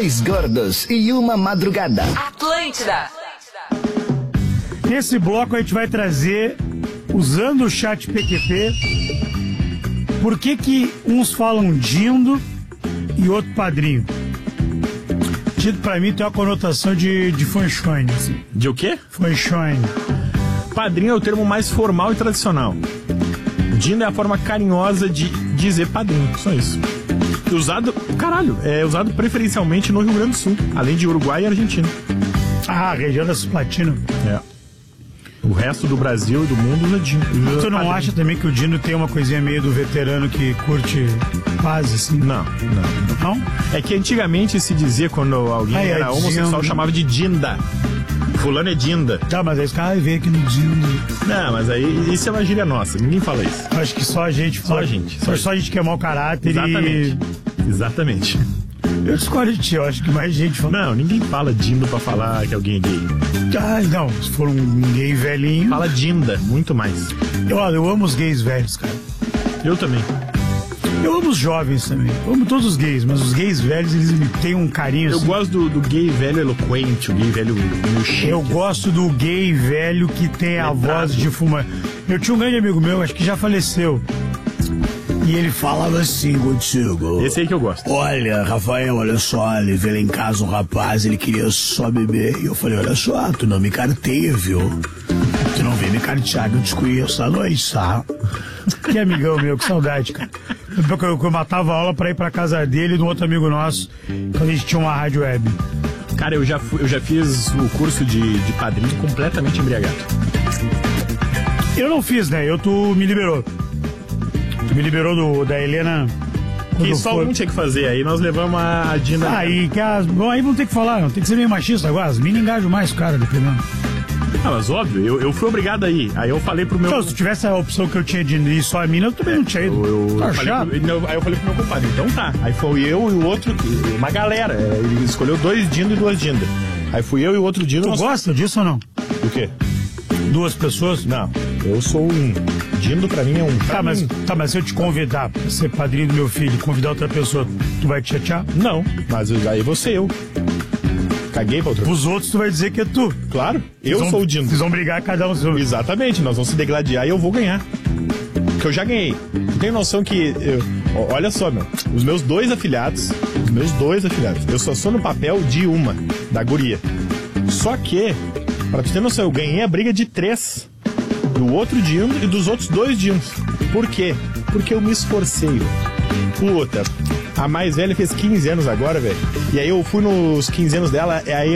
Dois gordos e uma madrugada. Atlântida. Nesse bloco a gente vai trazer, usando o chat PQP, por que uns falam Dindo e outro Padrinho. Dindo pra mim tem uma conotação de fanchone, assim. De o quê? Fanchone. Padrinho é o termo mais formal e tradicional. Dindo é a forma carinhosa de dizer padrinho, só isso. É usado preferencialmente no Rio Grande do Sul, além de Uruguai e Argentina. Ah, região da Cisplatina. É. O resto do Brasil e do mundo usa Dindo. Tu não acha também que o Dindo tem uma coisinha meio do veterano que curte quase assim? Não. É que antigamente se dizia, quando alguém era homossexual, Dindo. chamava de Dinda. Fulano é Dinda. Tá, mas aí os caras vêm aqui no Dindo. Não, mas aí isso é uma gíria nossa, ninguém fala isso. Acho que só a gente fala. Só a gente quer mau caráter. Exatamente. Eu discordo de ti, eu acho que mais gente fala. Não, ninguém fala Dindo pra falar que alguém é gay. Ah, não, se for um gay velhinho. Fala Dinda, muito mais. Eu amo os gays velhos, cara. Eu também. Eu amo os jovens também. Eu amo todos os gays, mas os gays velhos, eles me têm um carinho Eu assim. gosto do gay velho eloquente, o gay velho meio chique. Eu gosto do gay velho que tem a voz de fumante. Eu tinha um grande amigo meu, acho que já faleceu. E ele falava assim contigo. Esse aí que eu gosto. Olha, Rafael, olha só, levei lá em casa um rapaz, ele queria só beber. E eu falei, olha só, tu não me carteia, viu? Tu não vem me cartear que eu te conheço à noite, tá? Que amigão meu, que saudade, cara. Eu matava a aula pra ir pra casa dele e de um outro amigo nosso, quando a gente tinha uma rádio web. Cara, eu já fiz o curso de padrinho completamente embriagado. Eu não fiz, né? Tu me liberou. Tu me liberou da Helena. Que só um tinha que fazer, aí nós levamos a Dina. Aí vamos ter que falar, não tem que ser meio machista agora. As minas engajam mais o cara, dependendo. Ah, mas óbvio, eu fui obrigado a ir. Aí eu falei pro meu. Então, se tivesse a opção que eu tinha de ir só a mina, eu também não tinha ido. Aí eu falei pro meu compadre, então tá. Aí foi eu e o outro, uma galera. Ele escolheu 2 Dindo e 2 Dinda. Aí fui eu e o outro Dindo. Tu gosta disso ou não? O quê? 2 pessoas? Não, eu sou um. Dindo pra mim é um. Mas se eu te convidar pra ser padrinho do meu filho e convidar outra pessoa, tu vai te chatear? Não, mas aí vou ser eu. Caguei pra outra. Os outros tu vai dizer que é tu. Claro, eu sou o Dindo. Vocês vão brigar cada um seu. Exatamente, nós vamos se degladiar e eu vou ganhar. Porque eu já ganhei. Tem noção que. Olha só, meu. Os meus 2 afilhados. Eu só sou no papel de uma, da guria. Só que, pra tu ter noção, eu ganhei a briga de 3. Do outro Dindo e dos outros 2 Dindos. Por quê? Porque eu me esforcei. Puta, a mais velha fez 15 anos agora, velho. E aí eu fui nos 15 anos dela, aí